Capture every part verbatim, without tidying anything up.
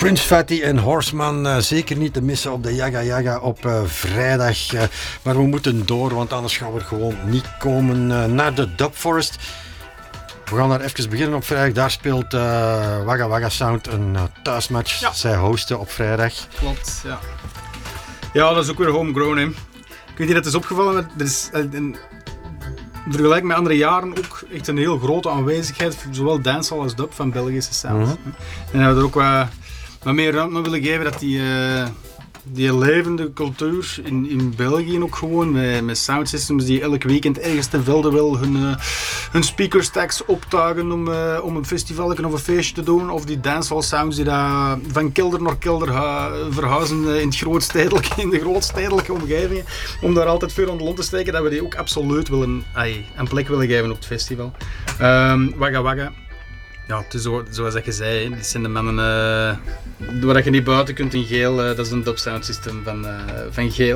Prince Fatty en Horseman, uh, zeker niet te missen op de Jaga Jaga op uh, vrijdag. Uh, maar we moeten door, want anders gaan we er gewoon niet komen uh, naar de Dub Forest. We gaan daar even beginnen op vrijdag. Daar speelt uh, Wagga Wagga Sound een uh, thuismatch. Ja. Zij hosten op vrijdag. Klopt, ja. Ja, dat is ook weer homegrown, hè. Ik weet niet, dat is opgevallen, maar er is... Uh, een, vergelijk met andere jaren ook echt een heel grote aanwezigheid, zowel dancehall als dub van Belgische sounds. Mm-hmm. En dat we er ook wat, wat meer ruimte aan willen geven dat die, uh, die levende cultuur in, in België ook gewoon, met, met soundsystems die elk weekend ergens ten velde wel hun, uh, hun speakerstacks optuigen om, uh, om een festival of een feestje te doen, of die dancehall sounds die daar van kelder naar kelder uh, verhuizen uh, in, het grootstedelijke, in de grootstedelijke omgevingen, om daar altijd veel aan de lont te steken, dat we die ook absoluut willen, ay, een plek willen geven op het festival. Um, Wagga Wagga. Ja, het is zo, zoals dat je zei, dit zijn de mannen uh, waar je niet buiten kunt in Geel, uh, dat is een dub sound system van, uh, van Geel.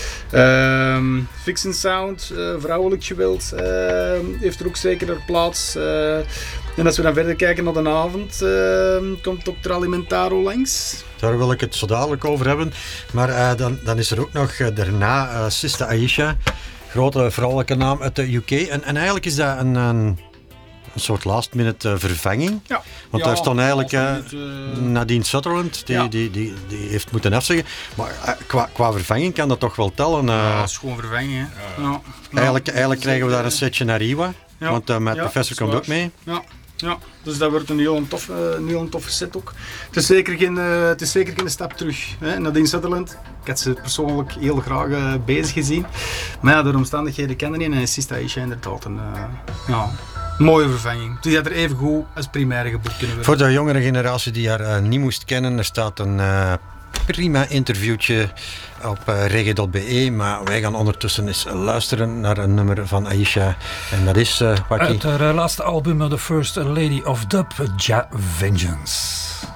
Um, Vixen Sound, uh, vrouwelijk gewild, uh, heeft er ook zeker haar plaats. Uh, en als we dan verder kijken naar de avond, uh, komt dokter Alimentaro langs. Daar wil ik het zo dadelijk over hebben, maar uh, dan, dan is er ook nog uh, daarna uh, Sista Aisha, grote vrouwelijke naam uit de U K. En, en eigenlijk is dat een... een Een soort last minute uh, vervanging. Ja. Want ja, daar stond eigenlijk uh, minute, uh... Nadine Sutherland, die, ja. die, die, die heeft moeten afzeggen. Maar uh, qua, qua vervanging kan dat toch wel tellen. Uh, ja, dat is gewoon vervanging. Hè. Ja. Ja. Eigenlijk, eigenlijk krijgen we daar een setje naar Iwa. Ja. Want uh, met ja, professor komt ook mee. Ja. Ja, dus dat wordt een heel toffe, een heel toffe set ook. Het is zeker geen, uh, het is zeker geen stap terug. Hè. Nadine Sutherland, ik had ze persoonlijk heel graag uh, bezig gezien. Maar ja, door omstandigheden kende niet. En Sista Aisha inderdaad een uh, ja, mooie vervanging. Dus die had er even goed als primaire geboekt kunnen worden. Voor de jongere generatie die haar uh, niet moest kennen, er staat een uh, prima interviewtje op uh, reggae punt be, maar wij gaan ondertussen eens luisteren naar een nummer van Aisha. En dat is, uh, uit haar uh, laatste album, The First Lady of Dub, Ja Vengeance.